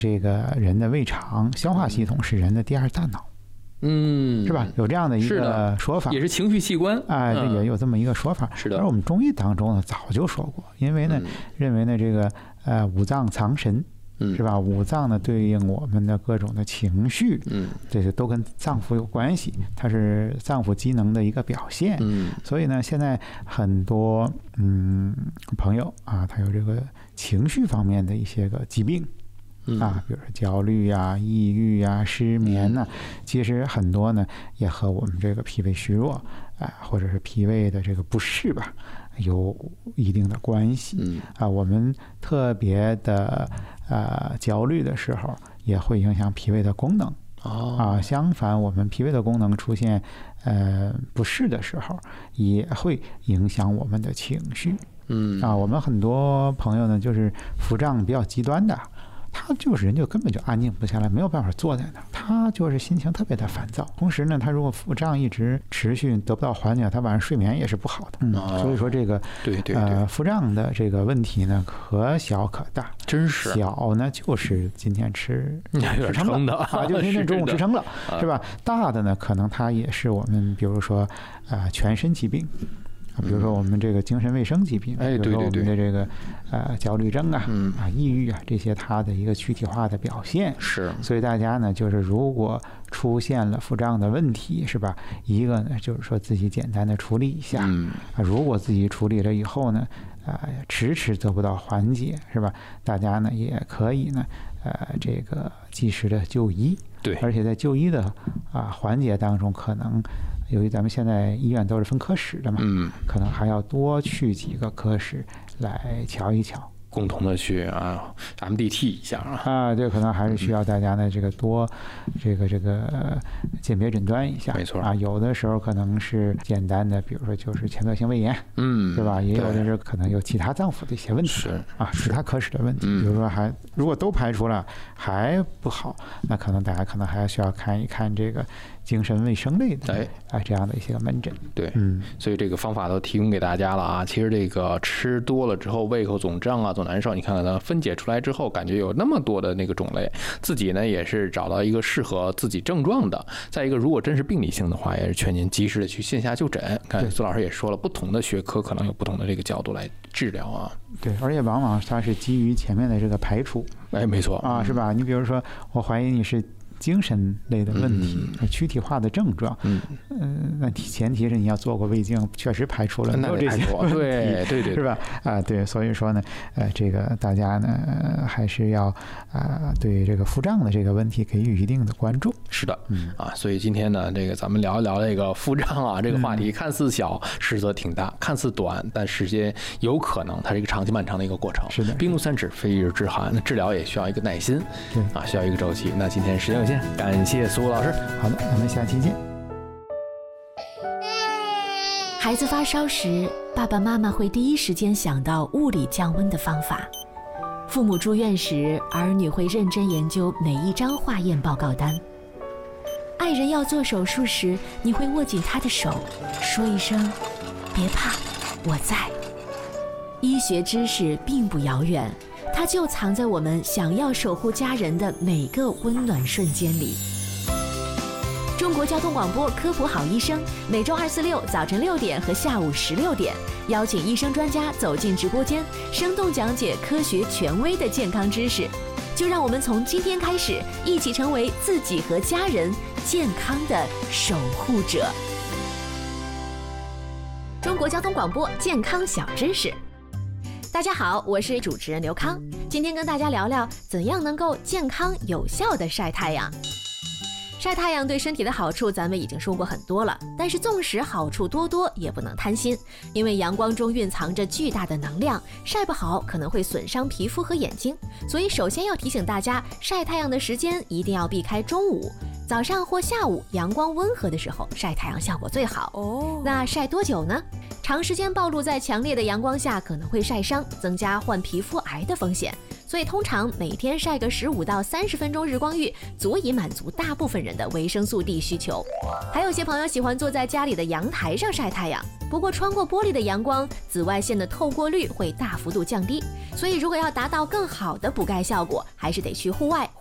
这个人的胃肠消化系统是人的第二大脑。是吧？有这样的一个说法， 也是情绪器官也有这么一个说法。 是的。 而我们中医当中呢，早就说过，因为呢，认为呢，这个五脏藏神，是吧？五脏呢对应我们的各种的情绪，这些都跟脏腑有关系，它是脏腑机能的一个表现。所以呢，现在很多朋友啊，他有这个情绪方面的一些个疾病。比如说焦虑啊、抑郁啊、失眠呐，其实很多呢也和我们这个脾胃虚弱或者是脾胃的这个不适吧，有一定的关系。我们特别的焦虑的时候，也会影响脾胃的功能。相反，我们脾胃的功能出现不适的时候，也会影响我们的情绪。我们很多朋友呢，就是腹胀比较极端的。他就是人就根本就安静不下来，没有办法坐在那儿，他就是心情特别的烦躁。同时呢，他如果腹胀一直持续得不到缓解，他晚上睡眠也是不好的。所以说这个腹胀的这个问题呢，可小可大。 真是小呢，就是今天吃撑的就今天中午吃撑了，是吧？大的呢，可能它也是我们比如说全身疾病。比如说我们这个精神卫生疾病，比如说我们的这个焦虑症抑郁这些它的一个躯体化的表现。 是， 所以大家呢，就是如果出现了腹胀的问题，是吧？一个呢，就是说自己简单的处理一下。如果自己处理了以后呢，迟迟得不到缓解，是吧？大家呢也可以呢，这个及时的就医。 对， 而且在就医的环节当中，可能由于咱们现在医院都是分科室的嘛，可能还要多去几个科室来瞧一瞧， 共同的去MDT 一下这可能还是需要大家的这个多这个鉴别诊断一下。 没错有的时候可能是简单的，比如说就是前侧性胃炎，是吧？也有的是可能有其他脏腑的一些问题，其他科室的问题，比如说如果都排除了还不好，那可能大家可能还需要看一看这个精神卫生类的这样的一些个门诊。 对，所以这个方法都提供给大家了其实这个吃多了之后，胃口总胀总难受，你看看它分解出来之后，感觉有那么多的那个种类，自己呢也是找到一个适合自己症状的。再一个，如果真是病理性的话，也是劝您及时的去线下就诊。看苏老师也说了，不同的学科可能有不同的这个角度来治疗对，而且往往它是基于前面的这个排除。 没错是吧？你比如说，我怀疑你是精神类的问题，躯体化的症状，那前提是你要做过胃镜，确实排除了没有这些问题， 对， 是吧？对，所以说呢，这个大家呢还是要对这个腹胀的这个问题给予一定的关注。 是的，所以今天呢，这个咱们聊一聊这个腹胀这个话题，看似小，实则挺大；看似短，但时间有可能它是一个长期漫长的一个过程。 是的， 冰露三尺，非一日之寒。那治疗也需要一个耐心， 对需要一个周期。那今天时间有限，感谢苏老师。 好的，咱们下期见。 孩子发烧时，爸爸妈妈会第一时间想到物理降温的方法；父母住院时，儿女会认真研究每一张化验报告单；爱人要做手术时，你会握紧他的手，说一声“别怕，我在”。医学知识并不遥远，它就藏在我们想要守护家人的每个温暖瞬间里。中国交通广播科普好医生，每周2、4、6早晨6点和下午16点，邀请医生专家走进直播间，生动讲解科学权威的健康知识。就让我们从今天开始，一起成为自己和家人健康的守护者。中国交通广播健康小知识。大家好，我是主持人刘康，今天跟大家聊聊怎样能够健康有效的晒太阳。晒太阳对身体的好处咱们已经说过很多了，但是纵使好处多多，也不能贪心，因为阳光中蕴藏着巨大的能量，晒不好可能会损伤皮肤和眼睛。所以首先要提醒大家，晒太阳的时间一定要避开中午，早上或下午阳光温和的时候晒太阳效果最好。那晒多久呢？ 长时间暴露在强烈的阳光下可能会晒伤，增加患皮肤癌的风险。所以通常每天晒个15到30分钟日光浴，足以满足大部分人的维生素 D 需求。还有些朋友喜欢坐在家里的阳台上晒太阳，不过穿过玻璃的阳光，紫外线的透过率会大幅度降低，所以如果要达到更好的补钙效果，还是得去户外